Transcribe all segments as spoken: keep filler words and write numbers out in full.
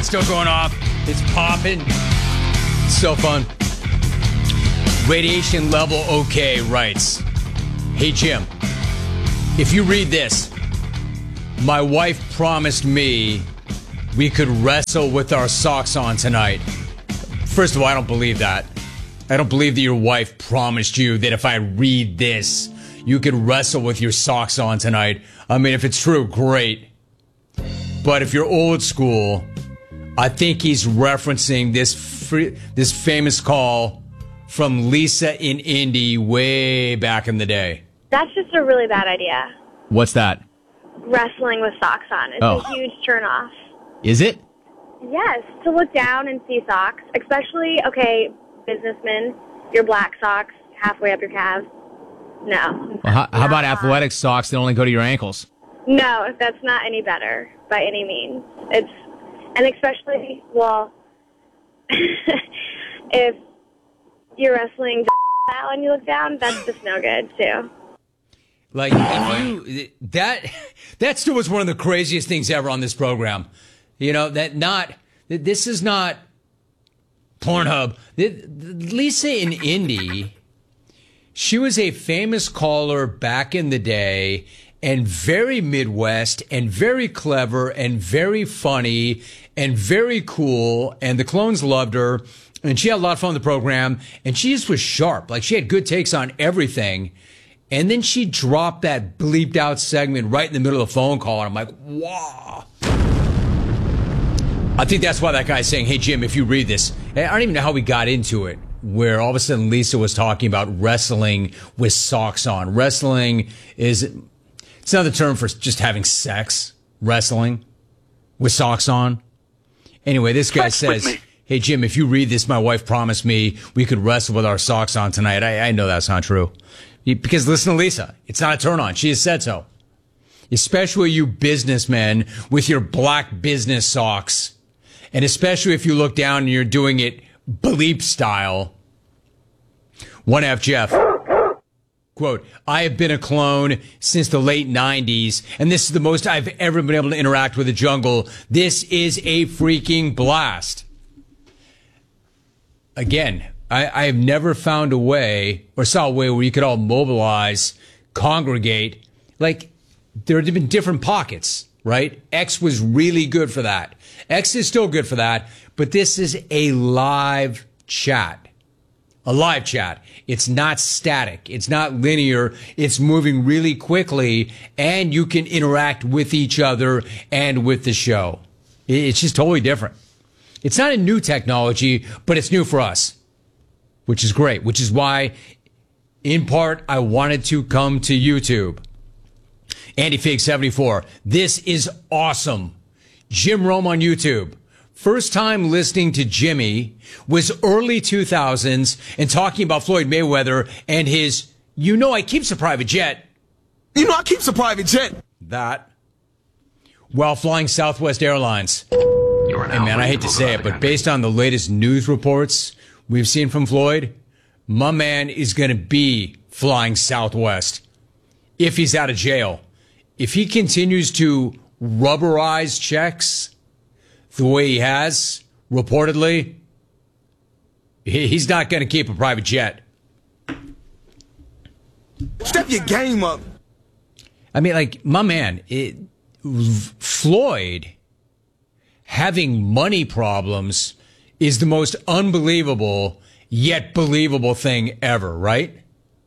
It's still going off. It's popping. It's so fun. Radiation level okay writes, "Hey Jim, if you read this, my wife promised me we could wrestle with our socks on tonight." First of all, I don't believe that. I don't believe that your wife promised you that if I read this, you could wrestle with your socks on tonight. I mean, if it's true, great. But if you're old school, I think he's referencing this free, this famous call from Lisa in Indy way back in the day. That's just a really bad idea. What's that? Wrestling with socks on. It's oh. a huge turnoff. Is it? Yes, to look down and see socks, especially, okay, businessmen, your black socks halfway up your calves. No. Well, how, how about athletic socks that only go to your ankles? No, that's not any better by any means. It's, and especially, well, if you're wrestling out and you look down, that's just no good, too. Like, if you, that, that still was one of the craziest things ever on this program. You know, that not, this is not Pornhub. Lisa in Indy, she was a famous caller back in the day and very Midwest and very clever and very funny and very cool. And the clones loved her and she had a lot of fun on the program and she just was sharp. Like she had good takes on everything. And then she dropped that bleeped out segment right in the middle of the phone call. And I'm like, wow. I think that's why that guy's saying, hey, Jim, if you read this, I don't even know how we got into it, where all of a sudden Lisa was talking about wrestling with socks on. Wrestling is, it's another term for just having sex, wrestling with socks on. Anyway, this guy says, hey, Jim, if you read this, my wife promised me we could wrestle with our socks on tonight. I, I know that's not true. Because listen to Lisa, it's not a turn on. She has said so. Especially you businessmen with your black business socks. And especially if you look down and you're doing it bleep style. one F Jeff. Quote, I have been a clone since the late nineties, and this is the most I've ever been able to interact with the jungle. This is a freaking blast. Again, I, I have never found a way or saw a way where you could all mobilize, congregate. Like, there have been different pockets, right? X was really good for that. X is still good for that, but this is a live chat. A live chat. It's not static. It's not linear. It's moving really quickly, and you can interact with each other and with the show. It's just totally different. It's not a new technology, but it's new for us, which is great, which is why, in part, I wanted to come to YouTube. Andy Fig seventy-four. This is awesome. Jim Rome on YouTube. First time listening to Jimmy was early two thousands and talking about Floyd Mayweather and his, you know, I keeps a private jet. You know, I keeps a private jet. That. While flying Southwest Airlines. And man, I hate to say it, but based on the latest news reports we've seen from Floyd, my man is going to be flying Southwest if he's out of jail. If he continues to rubberize checks the way he has, reportedly, he's not going to keep a private jet. Step your game up. I mean, like, my man, it, Floyd having money problems is the most unbelievable yet believable thing ever, right?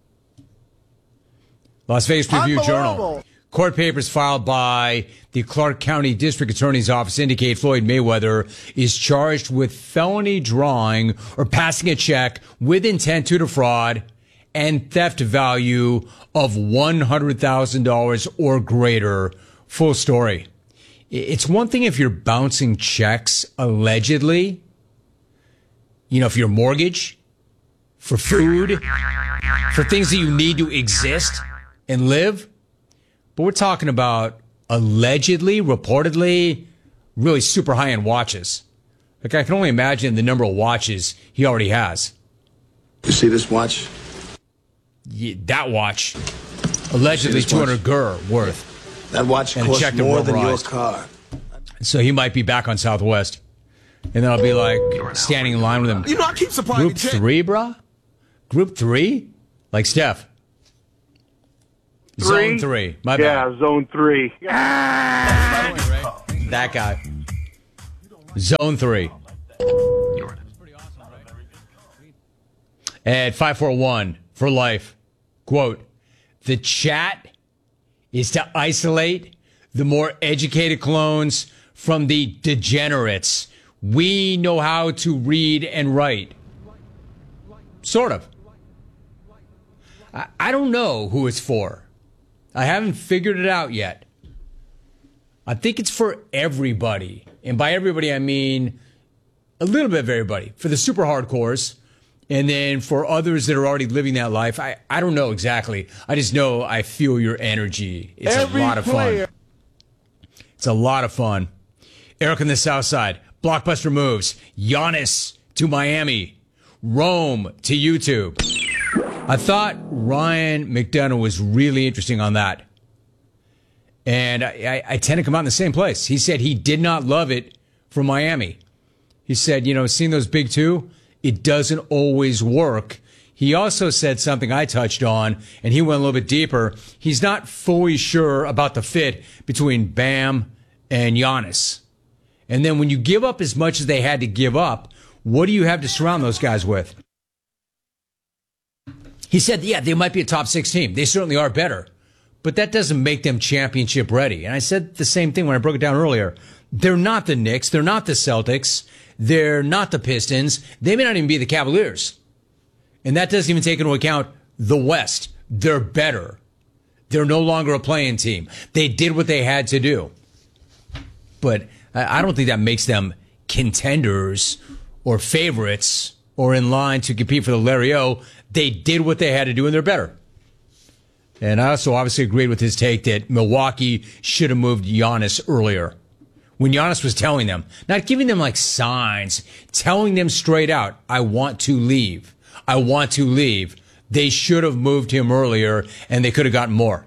Las Vegas Review Journal. Court papers filed by the Clark County District Attorney's Office indicate Floyd Mayweather is charged with felony drawing or passing a check with intent to defraud and theft value of one hundred thousand dollars or greater. Full story. It's one thing if you're bouncing checks, allegedly, you know, for your mortgage, for food, for things that you need to exist and live. But we're talking about allegedly, reportedly, really super high-end watches. Like, I can only imagine the number of watches he already has. You see this watch? Yeah, that watch. Allegedly two hundred gur worth. That watch and costs more than your rubberized. car. So he might be back on Southwest. And then I'll be like standing in line with him. You know, I keep supplying Group the jet. three, bruh? Group three? Like Steph. Three? Zone three. My bad. Yeah, zone three. That guy. Zone three. At five four one for life. Quote, the chat is to isolate the more educated clones from the degenerates. We know how to read and write. Sort of. I, I don't know who it's for. I haven't figured it out yet. I think it's for everybody. And by everybody, I mean a little bit of everybody. For the super hardcores. And then for others that are already living that life, I, I don't know exactly. I just know I feel your energy. It's Every a lot of player. fun. It's a lot of fun. Eric on the South Side. Blockbuster moves. Giannis to Miami. Rome to YouTube. I thought Ryan McDonough was really interesting on that. And I, I, I tend to come out in the same place. He said he did not love it from Miami. He said, you know, seeing those big two, it doesn't always work. He also said something I touched on, and he went a little bit deeper. He's not fully sure about the fit between Bam and Giannis. And then when you give up as much as they had to give up, what do you have to surround those guys with? He said, yeah, they might be a top six team. They certainly are better. But that doesn't make them championship ready. And I said the same thing when I broke it down earlier. They're not the Knicks. They're not the Celtics. They're not the Pistons. They may not even be the Cavaliers. And that doesn't even take into account the West. They're better. They're no longer a playing team. They did what they had to do. But I don't think that makes them contenders or favorites or in line to compete for the Larry O. They did what they had to do, and they're better. And I also obviously agreed with his take that Milwaukee should have moved Giannis earlier. When Giannis was telling them, not giving them like signs, telling them straight out, I want to leave. I want to leave. They should have moved him earlier, and they could have gotten more.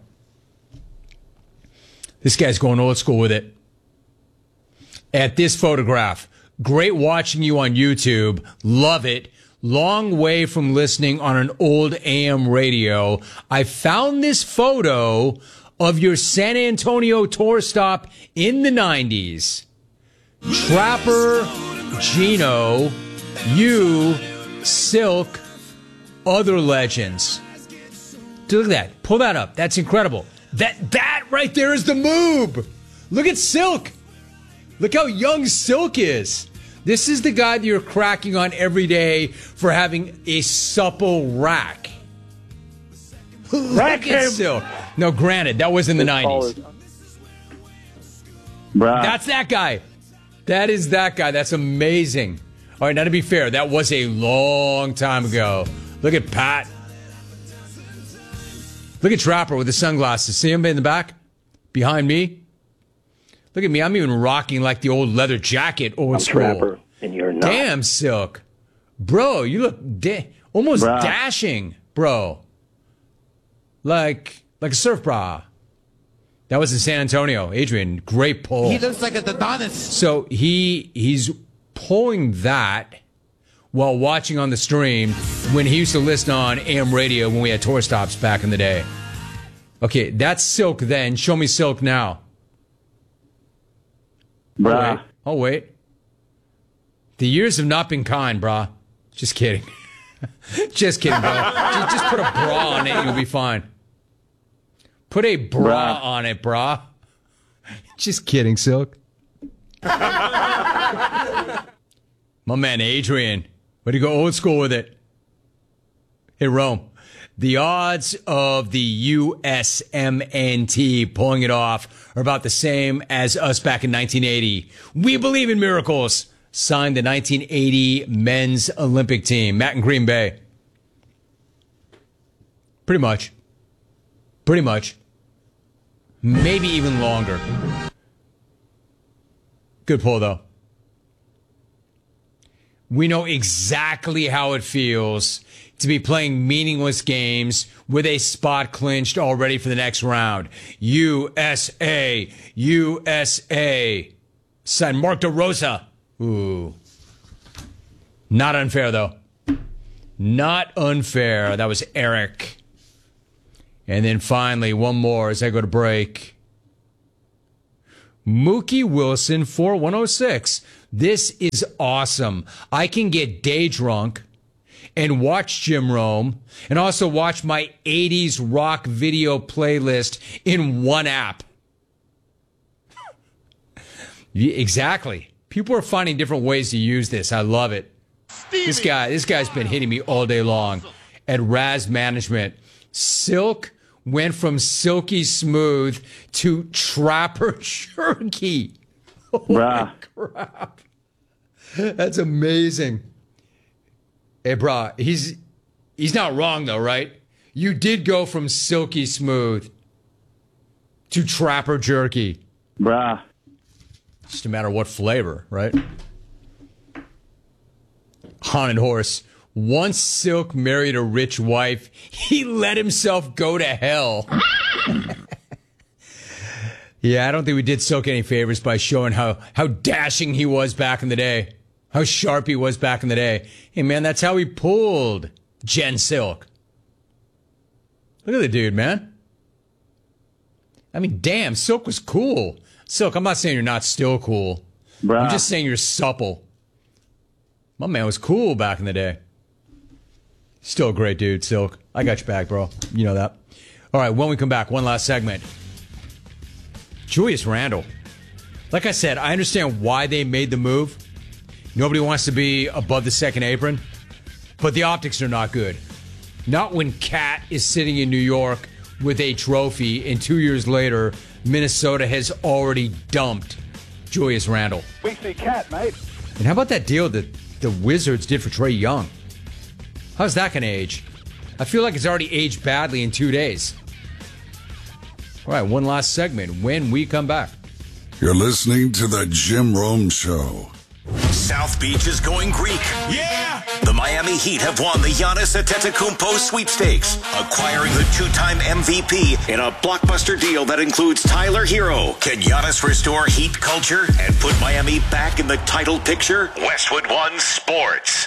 This guy's going old school with it. At this photograph, great watching you on YouTube. Love it. Long way from listening on an old A M radio. I found this photo of your San Antonio tour stop in the nineties. Trapper, Gino, you, Silk, other legends. Dude, look at that. Pull that up. That's incredible. That that right there is the move. Look at Silk. Look how young Silk is. This is the guy that you're cracking on every day for having a supple rack. Rack Look at him. Silk. No, granted, that was in the nineties. Bruh. That's that guy. That is that guy. That's amazing. All right, now to be fair, that was a long time ago. Look at Pat. Look at Trapper with the sunglasses. See him in the back? Behind me? Look at me. I'm even rocking like the old leather jacket, old I'm school. Trapper, and you're not. Damn, Silk. Bro, you look da- almost Bruh. dashing, bro. Like like a surf bra. That was in San Antonio. Adrian, great pull. He looks like a Adonis. So he he's pulling that while watching on the stream when he used to listen on A M radio when we had tour stops back in the day. Okay, that's Silk then. Show me Silk now. Bruh. Oh, wait. Oh, wait. The years have not been kind, brah. Just kidding. Just kidding, bro. just, just put a bra on it and you'll be fine. Put a bra Bruh. on it, brah. Just kidding, Silk. My man Adrian. Way to go old school with it. Hey, Rome. The odds of the U S M N T pulling it off are about the same as us back in nineteen eighty. We believe in miracles. Signed the nineteen eighty men's Olympic team. Matt in Green Bay. Pretty much. Pretty much. Maybe even longer. Good pull, though. We know exactly how it feels to be playing meaningless games with a spot clinched already for the next round. U S A. U S A. Signed Mark DeRosa. Ooh. Not unfair, though. Not unfair. That was Eric. And then finally, one more as I go to break. Mookie Wilson, four one oh six. This is awesome. I can get day drunk and watch Jim Rome and also watch my eighties rock video playlist in one app. Exactly. People are finding different ways to use this. I love it. Stevie. This guy, this guy's been hitting me all day long at Raz Management. Silk went from silky smooth to trapper jerky. Holy Bruh. crap. That's amazing. Hey, brah, he's he's not wrong though, right? You did go from silky smooth to trapper jerky. Bruh. Just a matter of what flavor, right? Haunted Horse. Once Silk married a rich wife, he let himself go to hell. Yeah, I don't think we did Silk any favors by showing how, how dashing he was back in the day. How sharp he was back in the day. Hey, man, that's how he pulled Jen Silk. Look at the dude, man. I mean, damn, Silk was cool. Silk, I'm not saying you're not still cool. Bruh. I'm just saying you're supple. My man was cool back in the day. Still a great dude, Silk. I got your back, bro. You know that. All right, when we come back, one last segment. Julius Randle. Like I said, I understand why they made the move. Nobody wants to be above the second apron. But the optics are not good. Not when Cat is sitting in New York with a trophy, and two years later, Minnesota has already dumped Julius Randle. We see Cat, mate. And how about that deal that the Wizards did for Trae Young? How's that going to age? I feel like it's already aged badly in two days. All right, one last segment when we come back. You're listening to the Jim Rome Show. South Beach is going Greek. Yeah! The Miami Heat have won the Giannis Antetokounmpo sweepstakes, acquiring the two-time M V P in a blockbuster deal that includes Tyler Hero. Can Giannis restore Heat culture and put Miami back in the title picture? Westwood One Sports.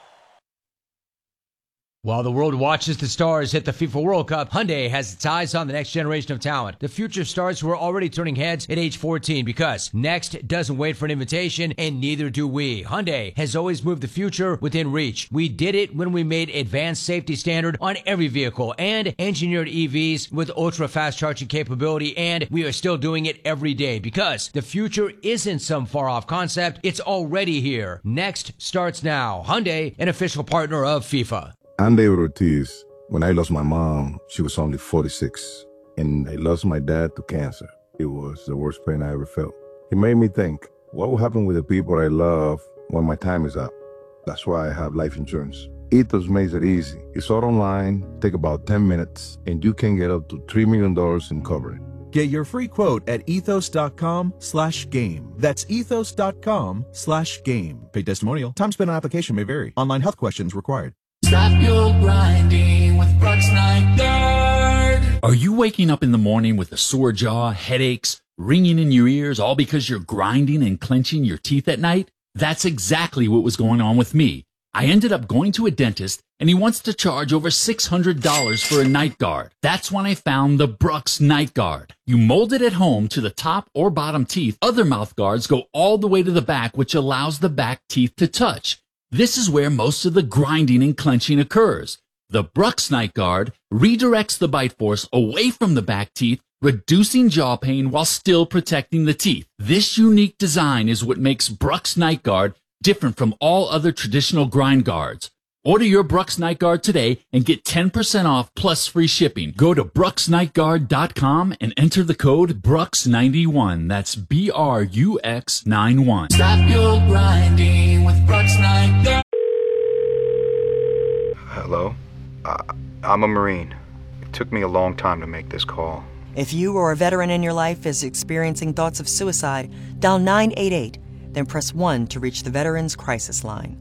While the world watches the stars hit the FIFA World Cup, Hyundai has its eyes on the next generation of talent. The future stars who are already turning heads at age fourteen, because next doesn't wait for an invitation, and neither do we. Hyundai has always moved the future within reach. We did it when we made advanced safety standard on every vehicle and engineered E Vs with ultra-fast charging capability, and we are still doing it every day because the future isn't some far-off concept. It's already here. Next starts now. Hyundai, an official partner of FIFA. I'm David Ortiz. When I lost my mom, she was only forty-six. And I lost my dad to cancer. It was the worst pain I ever felt. It made me think, what will happen with the people I love when my time is up? That's why I have life insurance. Ethos makes it easy. It's all online, take about ten minutes, and you can get up to three million dollars in coverage. Get your free quote at ethos.com slash game. That's ethos.com slash game. Paid testimonial. Time spent on application may vary. Online health questions required. Stop your grinding with Brooks Night Guard. Are you waking up in the morning with a sore jaw, headaches, ringing in your ears, all because you're grinding and clenching your teeth at night? That's exactly what was going on with me. I ended up going to a dentist, and he wants to charge over six hundred dollars for a night guard. That's when I found the Brooks Night Guard. You mold it at home to the top or bottom teeth. Other mouth guards go all the way to the back, which allows the back teeth to touch. This is where most of the grinding and clenching occurs. The Brooks Night Guard redirects the bite force away from the back teeth, reducing jaw pain while still protecting the teeth. This unique design is what makes Brooks Night Guard different from all other traditional grind guards. Order your Brooks Night Guard today and get ten percent off plus free shipping. Go to brooks night guard dot com and enter the code Brooks ninety-one. That's B R U X ninety-one. Stop your grinding with Brooks Night Guard. Hello? Uh, I'm a Marine. It took me a long time to make this call. If you or a veteran in your life is experiencing thoughts of suicide, dial nine eight eight, then press one to reach the Veterans Crisis Line.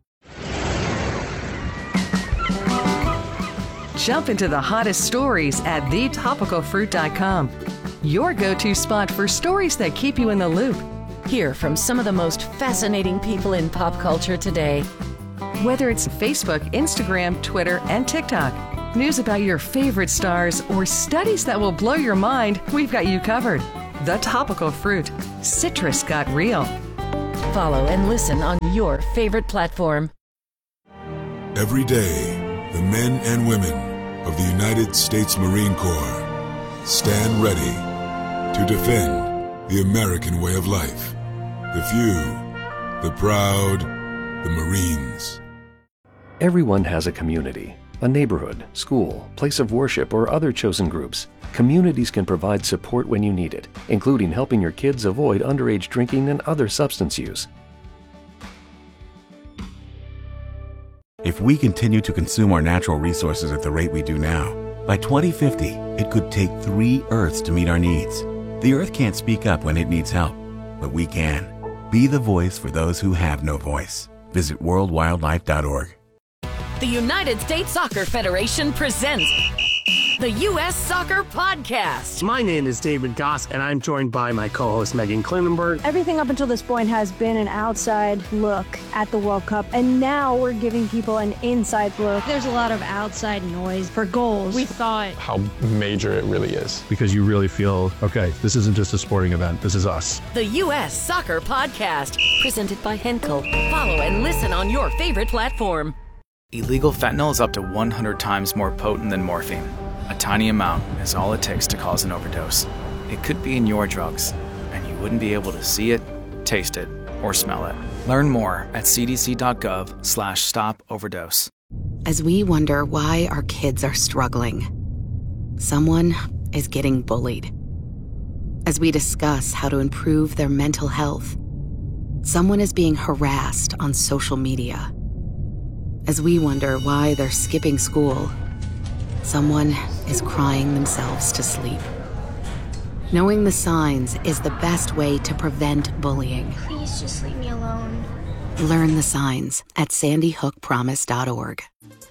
Jump into the hottest stories at the topical fruit dot com. Your go-to spot for stories that keep you in the loop. Hear from some of the most fascinating people in pop culture today. Whether it's Facebook, Instagram, Twitter, and TikTok, news about your favorite stars, or studies that will blow your mind, we've got you covered. The Topical Fruit. Citrus got real. Follow and listen on your favorite platform. Every day, the men and women of the United States Marine Corps stand ready to defend the American way of life. The few, the proud, the Marines. Everyone has a community, a neighborhood, school, place of worship, or other chosen groups. Communities can provide support when you need it, including helping your kids avoid underage drinking and other substance use. If we continue to consume our natural resources at the rate we do now, by twenty fifty, it could take three Earths to meet our needs. The Earth can't speak up when it needs help, but we can. Be the voice for those who have no voice. Visit world wildlife dot org. The United States Soccer Federation presents the U S Soccer Podcast. My name is David Goss, and I'm joined by my co-host Megan Klinenberg. Everything up until this point has been an outside look at the World Cup, and now we're giving people an inside look. There's a lot of outside noise for goals. We thought how major it really is. Because you really feel, okay, this isn't just a sporting event, this is us. The U S Soccer Podcast, presented by Henkel. Follow and listen on your favorite platform. Illegal fentanyl is up to one hundred times more potent than morphine. A tiny amount is all it takes to cause an overdose. It could be in your drugs, and you wouldn't be able to see it, taste it, or smell it. Learn more at c d c dot gov slash stop overdose. As we wonder why our kids are struggling, someone is getting bullied. As we discuss how to improve their mental health, someone is being harassed on social media. As we wonder why they're skipping school, someone is crying themselves to sleep. Knowing the signs is the best way to prevent bullying. Please just leave me alone. Learn the signs at sandy hook promise dot org.